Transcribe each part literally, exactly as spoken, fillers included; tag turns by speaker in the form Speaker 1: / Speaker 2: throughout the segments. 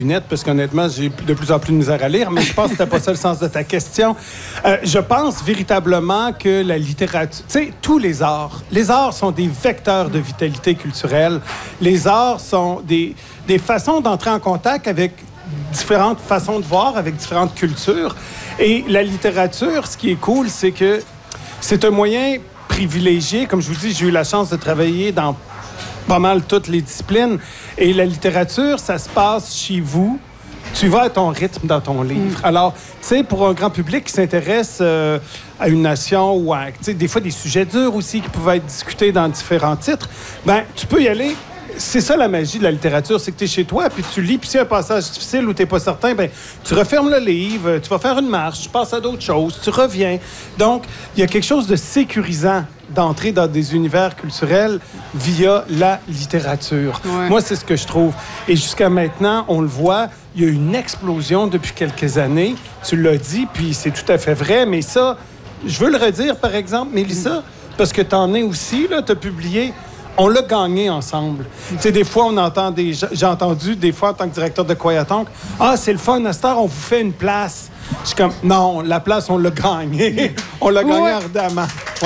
Speaker 1: lunettes, parce qu'honnêtement, j'ai de plus en plus de misère à lire, mais je pense que c'était pas ça le sens de ta question. Euh, je pense véritablement que la littérature... Tu sais, tous les arts, les arts sont des vecteurs de vitalité culturelle. Les arts sont des, des façons d'entrer en contact avec différentes façons de voir, avec différentes cultures. Et la littérature, ce qui est cool, c'est que c'est un moyen privilégié. Comme je vous dis, j'ai eu la chance de travailler dans pas mal toutes les disciplines. Et la littérature, ça se passe chez vous. Tu vas à ton rythme dans ton livre. Mm. Alors, tu sais, pour un grand public qui s'intéresse euh, à une nation ou à, tu sais, des fois des sujets durs aussi qui pouvaient être discutés dans différents titres, ben tu peux y aller. C'est ça la magie de la littérature, c'est que tu es chez toi, puis tu lis, puis s'il y a un passage difficile où tu n'es pas certain, ben tu refermes le livre, tu vas faire une marche, tu passes à d'autres choses, tu reviens. Donc, il y a quelque chose de sécurisant d'entrer dans des univers culturels via la littérature. Ouais. Moi, c'est ce que je trouve. Et jusqu'à maintenant, on le voit, il y a eu une explosion depuis quelques années. Tu l'as dit, puis c'est tout à fait vrai, mais ça, je veux le redire, par exemple, Mélissa, parce que tu en es aussi, là, tu as publié... On l'a gagné ensemble. Tu sais, des fois, on entend des... J'ai entendu, des fois, en tant que directeur de Coyatonk, « Ah, c'est le fun, à cette heure, on vous fait une place. » Je suis comme, non, la place, on l'a gagnée. On l'a gagnée ouais. ardemment. Ouais.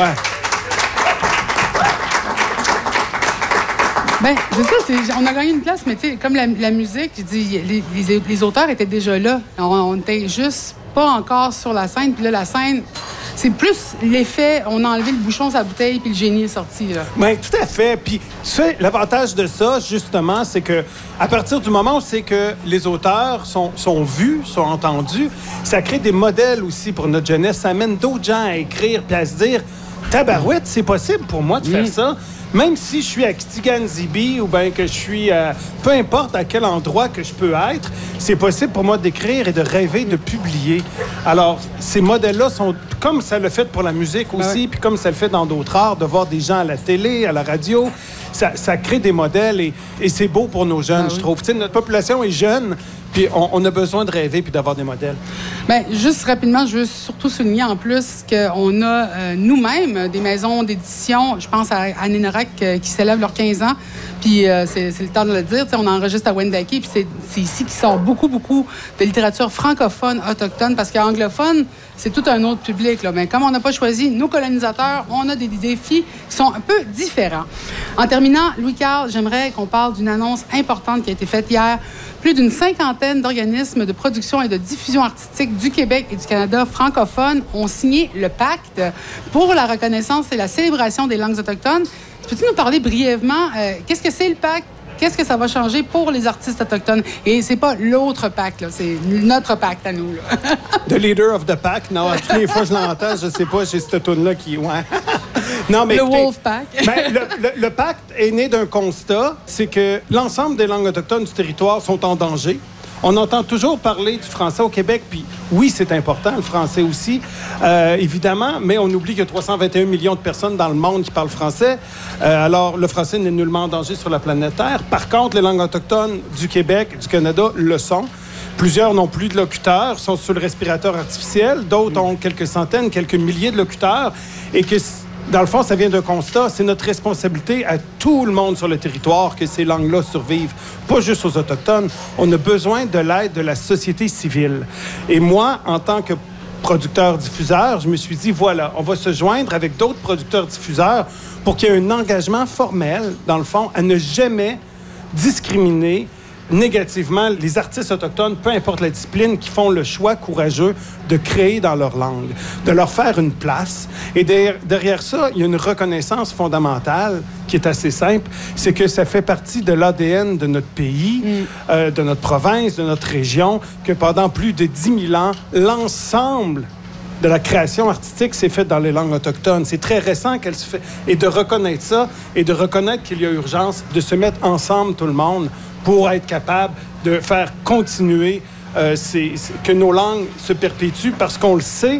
Speaker 2: Bien, c'est ça, c'est, on a gagné une place, mais tu sais, comme la, la musique, je dis, les, les, les auteurs étaient déjà là. On, on était juste pas encore sur la scène. Puis là, la scène... C'est plus l'effet, on a enlevé le bouchon sur la bouteille puis le génie est sorti, là.
Speaker 1: Bien, tout à fait. Puis, tu sais, l'avantage de ça, justement, c'est que à partir du moment où c'est que les auteurs sont, sont vus, sont entendus, ça crée des modèles aussi pour notre jeunesse. Ça amène d'autres gens à écrire puis à se dire « Tabarouette, c'est possible pour moi de faire mmh. ça. » Même si je suis à Kitigan-Zibi ou bien que je suis... Euh, peu importe à quel endroit que je peux être, c'est possible pour moi d'écrire et de rêver, de publier. Alors, ces modèles-là sont... Comme ça le fait pour la musique aussi, ouais. puis comme ça le fait dans d'autres arts, de voir des gens à la télé, à la radio, ça, ça crée des modèles et, et c'est beau pour nos jeunes, ah, je oui. trouve. Tu sais, notre population est jeune, puis on, on a besoin de rêver puis d'avoir des modèles.
Speaker 2: Bien, juste rapidement, je veux surtout souligner en plus qu'on a euh, nous-mêmes des maisons d'édition, je pense à Aninerac euh, qui célèbrent leurs quinze ans, puis euh, c'est, c'est le temps de le dire, on enregistre à Wendake, puis c'est, c'est ici qui sort beaucoup, beaucoup de littérature francophone, autochtone, parce qu'anglophone, c'est tout un autre public. Là. Mais comme on n'a pas choisi nos colonisateurs, on a des défis qui sont un peu différents. En terminant, Louis-Carl, j'aimerais qu'on parle d'une annonce importante qui a été faite hier. Plus d'une cinquantaine d'organismes de production et de diffusion artistique du Québec et du Canada francophones ont signé le pacte pour la reconnaissance et la célébration des langues autochtones. Peux-tu nous parler brièvement, euh, qu'est-ce que c'est le pacte? Qu'est-ce que ça va changer pour les artistes autochtones? Et c'est pas l'autre pacte, là, c'est notre pacte à nous. Là.
Speaker 1: The leader of the pack. Non, à toutes les fois que je l'entends, je sais pas, j'ai cette toune-là qui... Ouais. Non, mais
Speaker 2: le
Speaker 1: écoutez,
Speaker 2: Wolfpack.
Speaker 1: Ben, le, le, le pacte est né d'un constat, c'est que l'ensemble des langues autochtones du territoire sont en danger. On entend toujours parler du français au Québec, puis oui, c'est important, le français aussi, euh, évidemment, mais on oublie qu'il y a trois cent vingt et un millions de personnes dans le monde qui parlent français. Euh, alors, le français n'est nullement en danger sur la planète Terre. Par contre, les langues autochtones du Québec, du Canada, le sont. Plusieurs n'ont plus de locuteurs, sont sur le respirateur artificiel. D'autres ont quelques centaines, quelques milliers de locuteurs. Et que, dans le fond, ça vient d'un constat. C'est notre responsabilité à tout le monde sur le territoire que ces langues-là survivent. Pas juste aux Autochtones. On a besoin de l'aide de la société civile. Et moi, en tant que producteur-diffuseur, je me suis dit, voilà, on va se joindre avec d'autres producteurs-diffuseurs pour qu'il y ait un engagement formel, dans le fond, à ne jamais discriminer négativement les artistes autochtones, peu importe la discipline, qui font le choix courageux de créer dans leur langue, de leur faire une place. Et derrière, derrière ça, il y a une reconnaissance fondamentale qui est assez simple, c'est que ça fait partie de l'A D N de notre pays, mm. euh, de notre province, de notre région, que pendant plus de dix mille ans, l'ensemble de la création artistique s'est faite dans les langues autochtones. C'est très récent qu'elle se fait. Et de reconnaître ça, et de reconnaître qu'il y a urgence de se mettre ensemble, tout le monde, pour être capable de faire continuer euh, ces, ces, que nos langues se perpétuent, parce qu'on le sait,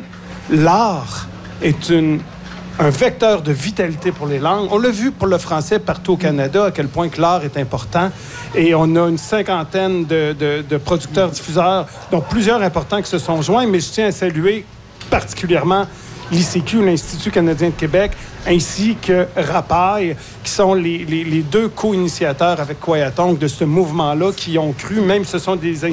Speaker 1: l'art est une, un vecteur de vitalité pour les langues. On l'a vu pour le français partout au Canada, à quel point que l'art est important. Et on a une cinquantaine de, de, de producteurs-diffuseurs, dont plusieurs importants qui se sont joints, mais je tiens à saluer particulièrement l'I C Q, l'Institut canadien de Québec, ainsi que Rapaille, qui sont les, les, les deux co-initiateurs avec Coyatonk de ce mouvement-là, qui ont cru, même ce sont des